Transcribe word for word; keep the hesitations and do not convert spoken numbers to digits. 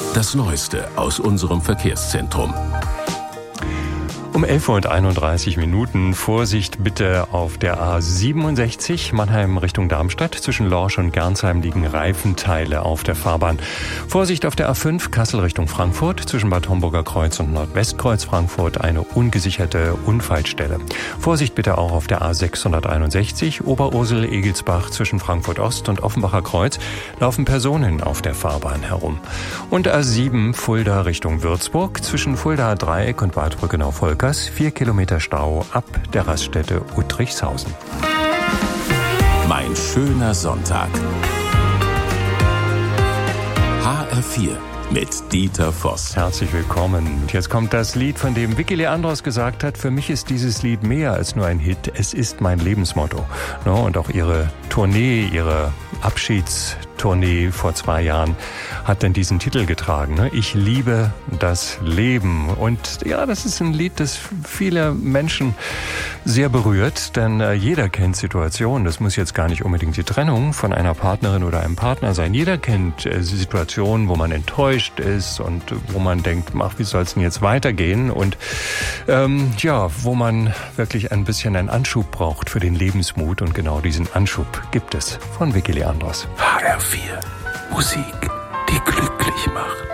Das Neueste aus unserem Verkehrszentrum. Um elf Uhr einunddreißig Minuten. Vorsicht bitte auf der A siebenundsechzig, Mannheim Richtung Darmstadt. Zwischen Lorsch und Gernsheim liegen Reifenteile auf der Fahrbahn. Vorsicht auf der A fünf, Kassel Richtung Frankfurt. Zwischen Bad Homburger Kreuz und Nordwestkreuz Frankfurt eine ungesicherte Unfallstelle. Vorsicht bitte auch auf der A sechshunderteinundsechzig, Oberursel-Egelsbach. Zwischen Frankfurt Ost und Offenbacher Kreuz laufen Personen auf der Fahrbahn herum. Und A sieben, Fulda Richtung Würzburg. Zwischen Fuldaer Dreieck und Bad Brückenau-Volkers vier Kilometer Stau ab der Raststätte Uttrichshausen. Mein schöner Sonntag. H R vier mit Dieter Voss. Herzlich willkommen. Und jetzt kommt das Lied, von dem Vicky Leandros gesagt hat, für mich ist dieses Lied mehr als nur ein Hit, es ist mein Lebensmotto. Und auch ihre Tournee, ihre Abschiedstournee vor zwei Jahren hat dann diesen Titel getragen. Ich liebe das Leben. Und ja, das ist ein Lied, das viele Menschen sehr berührt, denn jeder kennt Situationen. Das muss jetzt gar nicht unbedingt die Trennung von einer Partnerin oder einem Partner sein. Jeder kennt Situationen, wo man enttäuscht ist und wo man denkt, ach, wie soll es denn jetzt weitergehen? Und ähm, ja, wo man wirklich ein bisschen einen Anschub braucht für den Lebensmut. Und genau diesen Anschub gibt es von Vicky Leandros. H R vier. Musik, die glücklich macht.